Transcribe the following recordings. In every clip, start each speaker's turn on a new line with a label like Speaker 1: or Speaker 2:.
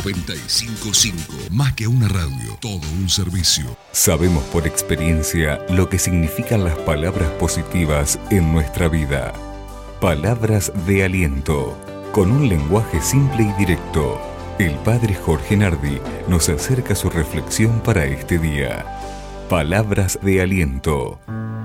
Speaker 1: 95.5, más que una radio, todo un servicio.
Speaker 2: Sabemos por experiencia lo que significan las palabras positivas en nuestra vida. Palabras de aliento, con un lenguaje simple y directo. El padre Jorge Nardi nos acerca su reflexión para este día. Palabras de aliento.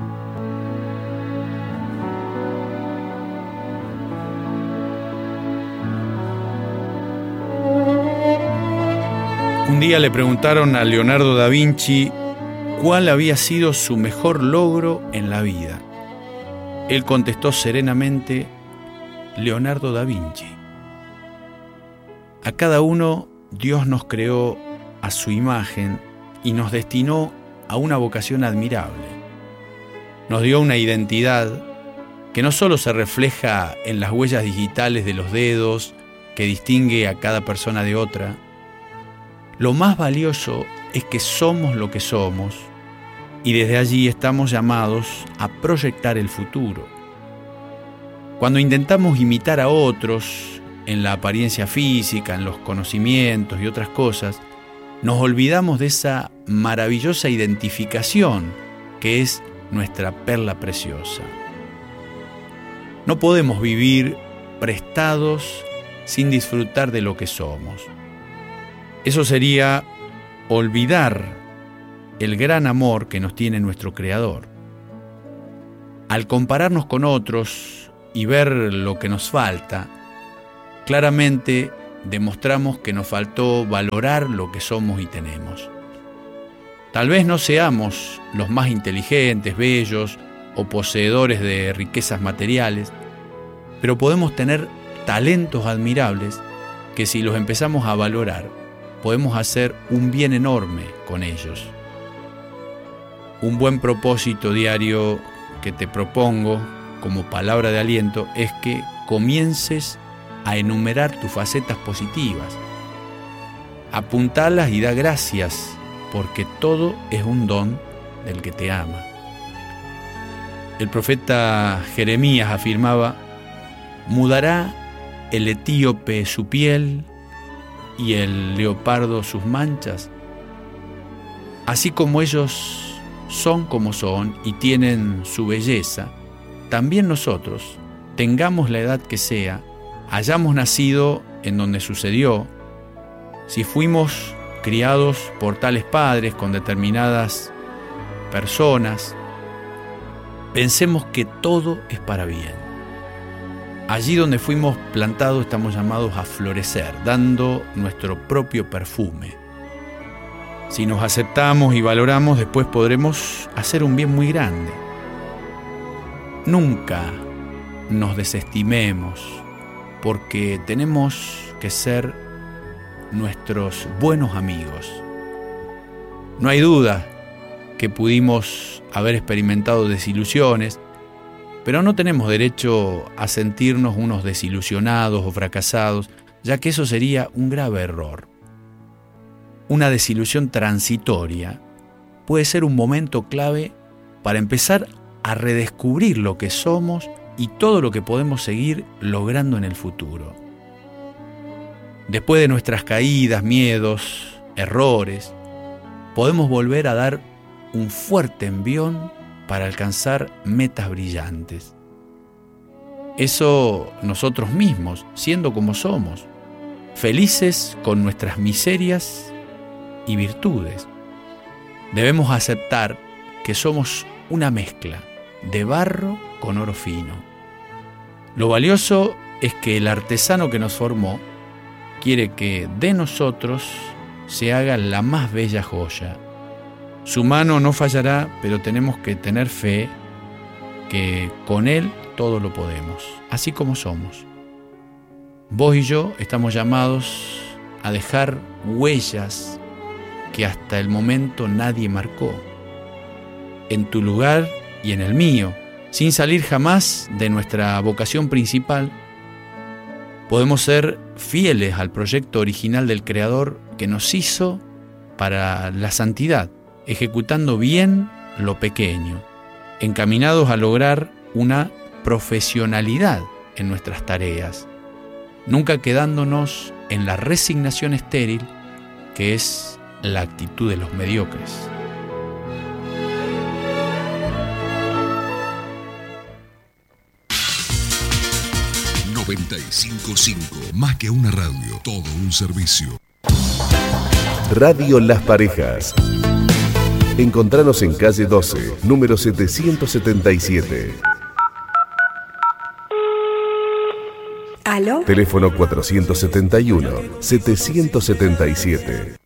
Speaker 3: Un día le preguntaron a Leonardo da Vinci cuál había sido su mejor logro en la vida. Él contestó serenamente: Leonardo da Vinci. A cada uno Dios nos creó a su imagen y nos destinó a una vocación admirable. Nos dio una identidad que no solo se refleja en las huellas digitales de los dedos que distingue a cada persona de otra. Lo más valioso es que somos lo que somos y desde allí estamos llamados a proyectar el futuro. Cuando intentamos imitar a otros en la apariencia física, en los conocimientos y otras cosas, nos olvidamos de esa maravillosa identificación que es nuestra perla preciosa. No podemos vivir prestados sin disfrutar de lo que somos. Eso sería olvidar el gran amor que nos tiene nuestro Creador. Al compararnos con otros y ver lo que nos falta, claramente demostramos que nos faltó valorar lo que somos y tenemos. Tal vez no seamos los más inteligentes, bellos o poseedores de riquezas materiales, pero podemos tener talentos admirables que si los empezamos a valorar, podemos hacer un bien enorme con ellos. Un buen propósito diario que te propongo como palabra de aliento es que comiences a enumerar tus facetas positivas. Apuntalas y da gracias, porque todo es un don del que te ama. El profeta Jeremías afirmaba: mudará el etíope su piel y el leopardo sus manchas. Así como ellos son como son y tienen su belleza, también nosotros, tengamos la edad que sea, hayamos nacido en donde sucedió, si fuimos criados por tales padres con determinadas personas, pensemos que todo es para bien. Allí donde fuimos plantados estamos llamados a florecer, dando nuestro propio perfume. Si nos aceptamos y valoramos, después podremos hacer un bien muy grande. Nunca nos desestimemos, porque tenemos que ser nuestros buenos amigos. No hay duda que pudimos haber experimentado desilusiones, pero no tenemos derecho a sentirnos unos desilusionados o fracasados, ya que eso sería un grave error. Una desilusión transitoria puede ser un momento clave para empezar a redescubrir lo que somos y todo lo que podemos seguir logrando en el futuro. Después de nuestras caídas, miedos, errores, podemos volver a dar un fuerte envión para alcanzar metas brillantes. Eso nosotros mismos, siendo como somos, felices con nuestras miserias y virtudes. Debemos aceptar que somos una mezcla de barro con oro fino. Lo valioso es que el artesano que nos formó quiere que de nosotros se haga la más bella joya. Su mano no fallará, pero tenemos que tener fe que con Él todo lo podemos, así como somos. Vos y yo estamos llamados a dejar huellas que hasta el momento nadie marcó, en tu lugar y en el mío, sin salir jamás de nuestra vocación principal. Podemos ser fieles al proyecto original del Creador que nos hizo para la santidad, ejecutando bien lo pequeño, encaminados a lograr una profesionalidad en nuestras tareas, nunca quedándonos en la resignación estéril, que es la actitud de los mediocres.
Speaker 1: Más que una radio, todo un servicio.
Speaker 4: Radio Las Parejas. Encontranos en calle 12, número 777.
Speaker 5: ¿Aló?
Speaker 4: Teléfono 471-777.